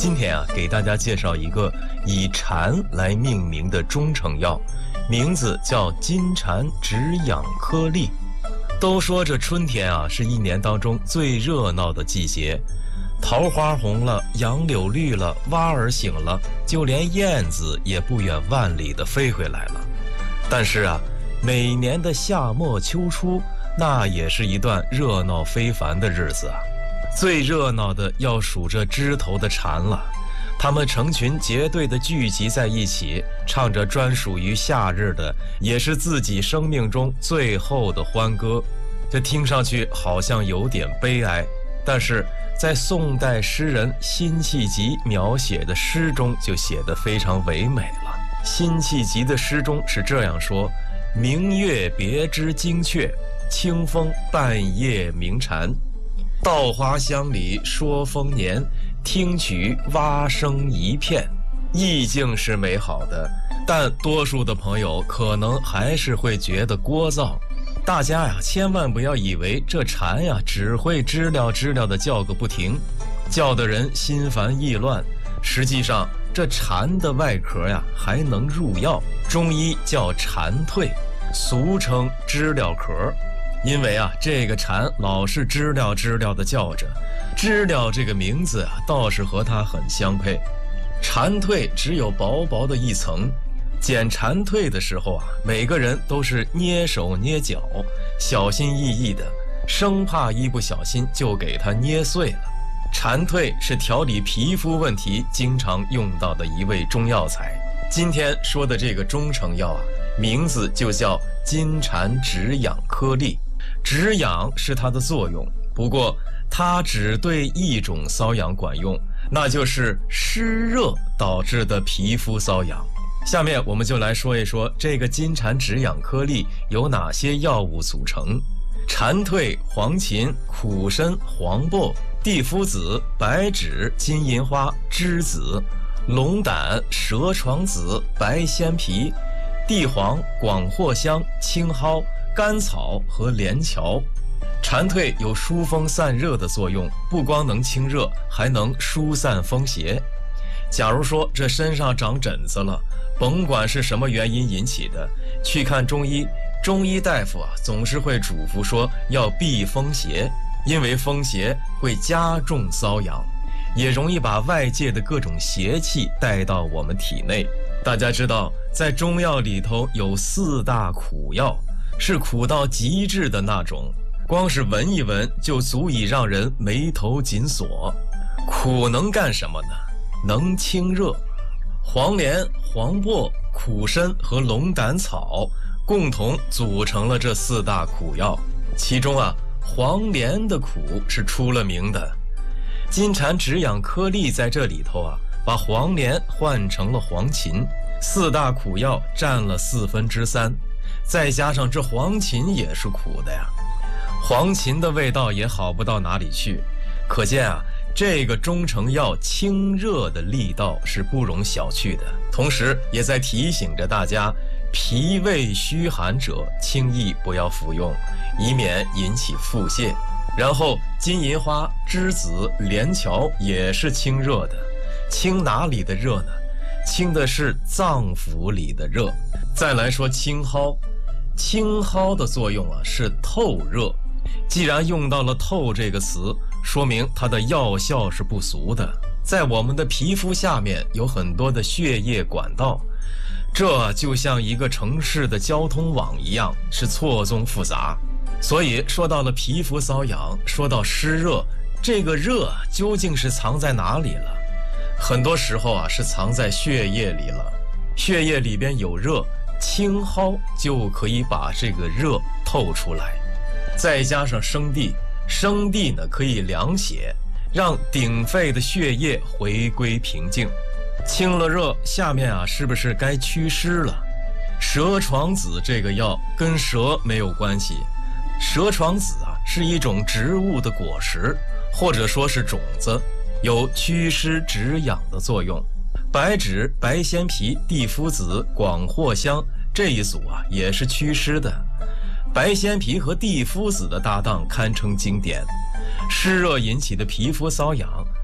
今天给大家介绍一个以蝉来命名的中成药，名字叫金蝉止痒颗粒。都说这春天是一年当中最热闹的季节，桃花红了，杨柳绿了，蛙儿醒了，就连燕子也不远万里地飞回来了。但是每年的夏末秋初，那也是一段热闹非凡的日子。最热闹的要数这枝头的蝉了，它们成群结队地聚集在一起，唱着专属于夏日的，也是自己生命中最后的欢歌。这听上去好像有点悲哀，但是在宋代诗人辛弃疾描写的诗中就写得非常唯美了。辛弃疾的诗中是这样说：明月别枝惊鹊，清风半夜鸣蝉。稻花香里说丰年，听取蛙声一片。意境是美好的，但多数的朋友可能还是会觉得聒噪。大家千万不要以为这蝉只会知了知了的叫个不停，叫的人心烦意乱。实际上这蝉的外壳还能入药，中医叫蝉蜕，俗称知了壳。因为这个蝉老是知了知了的叫着，知了这个名字倒是和它很相配。蝉蜕只有薄薄的一层，捡蝉蜕的时候每个人都是捏手捏脚，小心翼翼的，生怕一不小心就给它捏碎了。蝉蜕是调理皮肤问题经常用到的一味中药材。今天说的这个中成药名字就叫金蝉止痒颗粒。止痒是它的作用，不过它只对一种瘙痒管用，那就是湿热导致的皮肤瘙痒。下面我们就来说一说这个金蝉止痒颗粒有哪些药物组成。蝉蜕、黄芩、苦参、黄柏、地肤子、白芷、金银花、栀子、龙胆、蛇床子、白仙皮、地黄、广藿香、青蒿、甘草和连翘。蝉蜕有疏风散热的作用，不光能清热，还能疏散风邪。假如说这身上长疹子了，甭管是什么原因引起的，去看中医，中医大夫总是会嘱咐说要避风邪，因为风邪会加重瘙痒，也容易把外界的各种邪气带到我们体内。大家知道，在中药里头有4大苦药，是苦到极致的那种，光是闻一闻就足以让人眉头紧锁。苦能干什么呢？能清热。黄连、黄柏、苦参和龙胆草共同组成了这4大苦药，其中黄连的苦是出了名的。金蝉止痒颗粒在这里头把黄连换成了黄芩，4大苦药占了3/4，再加上这黄芩也是苦的黄芩的味道也好不到哪里去，可见这个中成药清热的力道是不容小觑的，同时也在提醒着大家，脾胃虚寒者轻易不要服用，以免引起腹泻。然后金银花、栀子、连翘也是清热的，清哪里的热呢？清的是脏腑里的热。再来说青蒿，青蒿的作用是透热，既然用到了透这个词，说明它的药效是不俗的。在我们的皮肤下面有很多的血液管道，这就像一个城市的交通网一样，是错综复杂。所以说到了皮肤瘙痒，说到湿热，这个热究竟是藏在哪里了？很多时候是藏在血液里了。血液里边有热，青蒿就可以把这个热透出来。再加上生地，生地呢可以凉血，让鼎沸的血液回归平静。清了热，下面是不是该祛湿了？蛇床子这个药跟蛇没有关系，蛇床子是一种植物的果实，或者说是种子，有祛湿止痒的作用。白芷、白仙皮、地肤子、广藿香这一组也是祛湿的。白仙皮和地肤子的搭档堪称经典。湿热引起的皮肤瘙痒，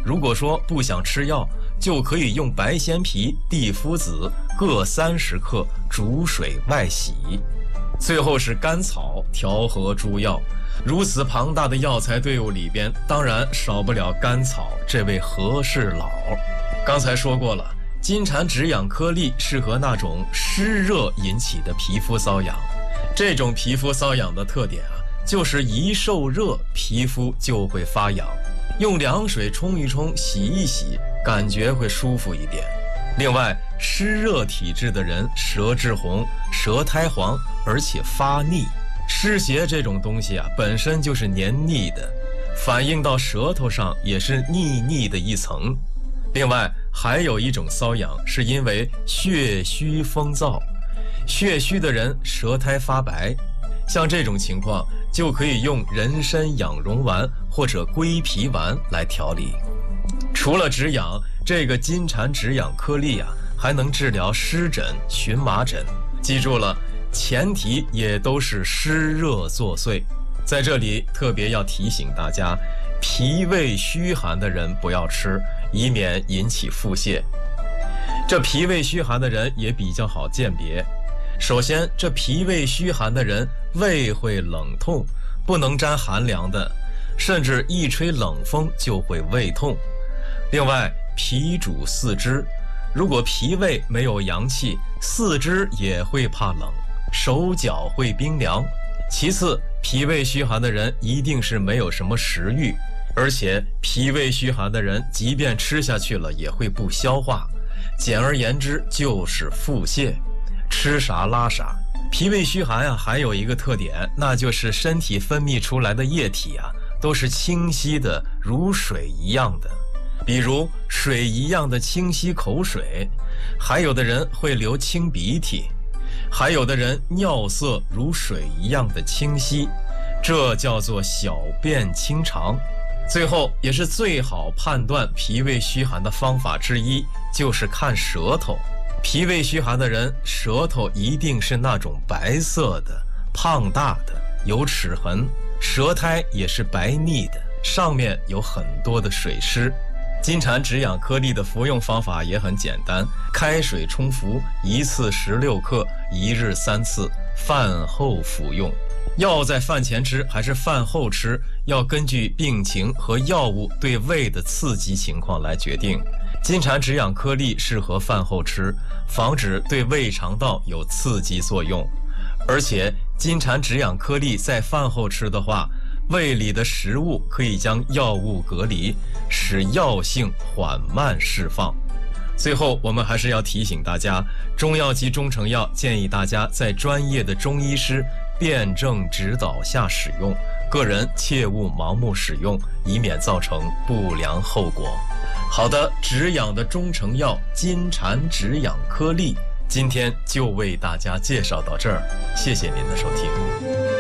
如果说不想吃药，就可以用白仙皮、地肤子各30克煮水外洗。最后是甘草调和诸药。如此庞大的药材队伍里边，当然少不了甘草这位和事佬。刚才说过了，金蝉止痒颗粒适合那种湿热引起的皮肤瘙痒。这种皮肤瘙痒的特点就是一受热，皮肤就会发痒，用凉水冲一冲，洗一洗，感觉会舒服一点。另外，湿热体质的人舌质红、舌苔黄，而且发腻。湿邪这种东西本身就是黏腻的，反映到舌头上也是腻腻的一层。另外，还有一种瘙痒是因为血虚风燥，血虚的人舌苔发白，像这种情况就可以用人参养荣丸或者归脾丸来调理。除了止痒，这个金蝉止痒颗粒还能治疗湿疹、荨麻疹。记住了，前提也都是湿热作祟。在这里特别要提醒大家，脾胃虚寒的人不要吃，以免引起腹泻。这脾胃虚寒的人也比较好鉴别。首先，这脾胃虚寒的人胃会冷痛，不能沾寒凉的，甚至一吹冷风就会胃痛。另外，脾主四肢，如果脾胃没有阳气，四肢也会怕冷，手脚会冰凉。其次，脾胃虚寒的人一定是没有什么食欲，而且脾胃虚寒的人即便吃下去了也会不消化，简而言之就是腹泻，吃啥拉啥。脾胃虚寒还有一个特点，那就是身体分泌出来的液体都是清晰的，如水一样的，比如水一样的清晰口水，还有的人会流清鼻涕，还有的人尿色如水一样的清晰，这叫做小便清长。最后也是最好判断脾胃虚寒的方法之一，就是看舌头。脾胃虚寒的人舌头一定是那种白色的、胖大的，有齿痕，舌苔也是白腻的，上面有很多的水湿。金蝉止痒颗粒的服用方法也很简单，开水冲服，一次16克，一日3次，饭后服用。药在饭前吃还是饭后吃，要根据病情和药物对胃的刺激情况来决定。金蝉止痒颗粒适合饭后吃，防止对胃肠道有刺激作用。而且金蝉止痒颗粒在饭后吃的话，胃里的食物可以将药物隔离，使药性缓慢释放。最后，我们还是要提醒大家，中药及中成药建议大家在专业的中医师辩证指导下使用，个人切勿盲目使用，以免造成不良后果。好的，止痒的中成药金蝉止痒颗粒，今天就为大家介绍到这儿，谢谢您的收听。